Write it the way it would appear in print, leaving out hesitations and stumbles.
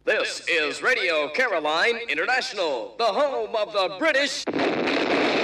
This is Radio Caroline International, the home of the British.